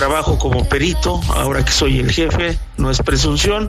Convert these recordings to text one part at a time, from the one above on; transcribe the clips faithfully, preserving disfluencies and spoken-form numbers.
trabajo como perito, ahora que soy el jefe, no es presunción.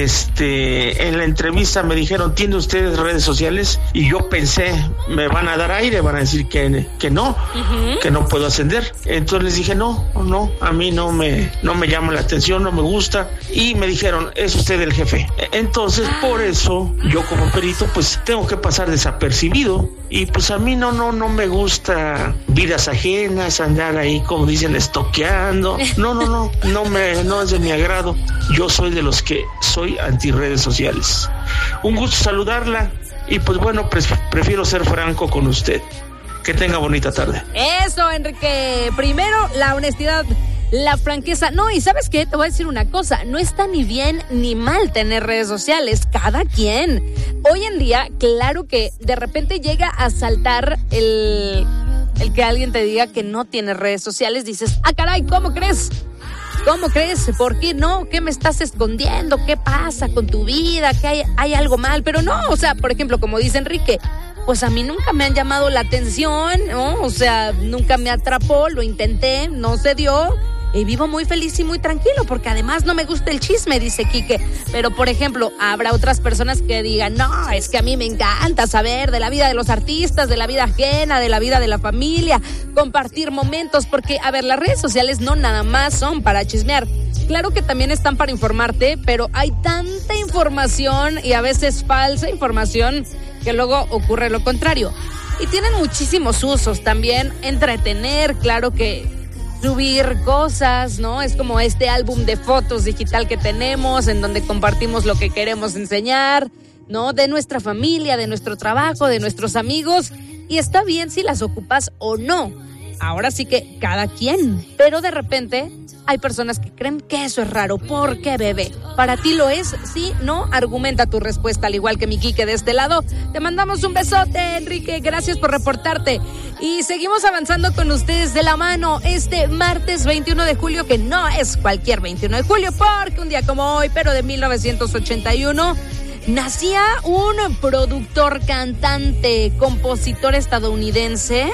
Este, en la entrevista me dijeron, ¿tiene usted redes sociales? Y yo pensé, me van a dar aire, van a decir que, que no, uh-huh. que no puedo ascender. Entonces les dije, no, no, a mí no me, no me llama la atención, no me gusta. Y me dijeron, es usted el jefe. Entonces, por eso, yo como perito, pues tengo que pasar desapercibido. Y pues a mí no, no, no me gusta vidas ajenas, andar ahí, como dicen, estoqueando. No, no, no, no me, no es de mi agrado. Yo soy de los que soy anti redes sociales. Un gusto saludarla y pues bueno, pre- prefiero ser franco con usted. Que tenga bonita tarde. Eso, Enrique. Primero, la honestidad, la franqueza. No, y ¿sabes qué? Te voy a decir una cosa. No está ni bien ni mal tener redes sociales. Cada quien. Hoy en día, claro que de repente llega a saltar el, el que alguien te diga que no tiene redes sociales. Dices, ah, caray, ¿cómo crees? ¿Cómo crees? ¿Por qué no? ¿Qué me estás escondiendo? ¿Qué pasa con tu vida? ¿Qué hay, hay algo mal? Pero no, o sea, por ejemplo, como dice Enrique, pues a mí nunca me han llamado la atención, ¿no? O sea, nunca me atrapó, lo intenté, no se dio. Y vivo muy feliz y muy tranquilo, porque además no me gusta el chisme, dice Quique. Pero, por ejemplo, habrá otras personas que digan, no, es que a mí me encanta saber de la vida de los artistas, de la vida ajena, de la vida de la familia, compartir momentos, porque, a ver, las redes sociales no nada más son para chismear. Claro que también están para informarte, pero hay tanta información y a veces falsa información que luego ocurre lo contrario. Y tienen muchísimos usos también, entretener, claro que subir cosas, ¿no? Es como este álbum de fotos digital que tenemos, en donde compartimos lo que queremos enseñar, ¿no? De nuestra familia, de nuestro trabajo, de nuestros amigos. Y está bien si las ocupas o no. Ahora sí que cada quien. Pero de repente hay personas que creen que eso es raro. ¿Por qué, bebé? ¿Para ti lo es? ¿Sí? ¿No? Argumenta tu respuesta, al igual que mi Quique de este lado. Te mandamos un besote, Enrique. Gracias por reportarte. Y seguimos avanzando con ustedes de la mano este martes veintiuno de julio, que no es cualquier veintiuno de julio, porque un día como hoy, pero de mil novecientos ochenta y uno, nacía un productor, cantante, compositor estadounidense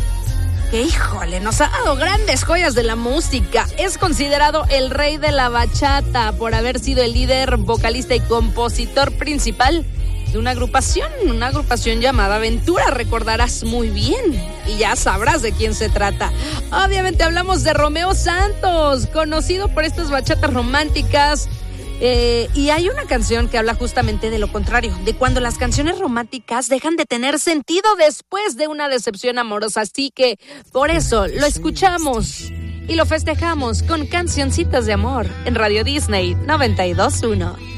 que, híjole, nos ha dado grandes joyas de la música. Es considerado el rey de la bachata por haber sido el líder, vocalista y compositor principal de una agrupación, una agrupación llamada Aventura. Recordarás muy bien y ya sabrás de quién se trata. Obviamente hablamos de Romeo Santos, conocido por estas bachatas románticas. Eh, y hay una canción que habla justamente de lo contrario, de cuando las canciones románticas dejan de tener sentido después de una decepción amorosa. Así que por eso lo escuchamos y lo festejamos con Cancioncitas de Amor en Radio Disney noventa y dos punto uno.